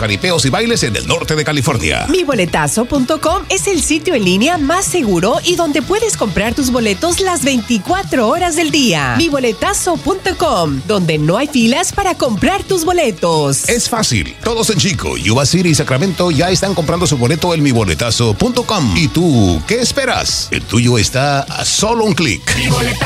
jaripeos y bailes en el norte de California. Miboletazo.com es el sitio en línea más seguro y donde puedes comprar tus boletos las 24 horas del día. Miboletazo.com, donde no hay filas para comprar tus boletos. Es fácil. Todos en Chico, Yuba City y Sacramento ya están comprando su boleto en miboletazo.com. ¿Y tú qué esperas? El tuyo está a solo un clic.